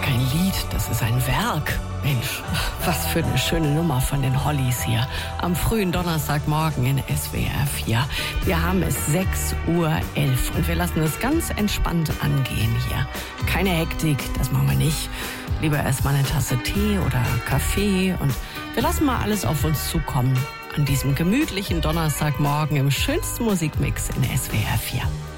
kein Lied, das ist ein Werk. Mensch, was für eine schöne Nummer von den Hollies hier. Am frühen Donnerstagmorgen in SWR 4. Wir haben es 6:11 Uhr und wir lassen es ganz entspannt angehen hier. Keine Hektik, das machen wir nicht. Lieber erstmal eine Tasse Tee oder Kaffee und wir lassen mal alles auf uns zukommen. An diesem gemütlichen Donnerstagmorgen im schönsten Musikmix in SWR 4.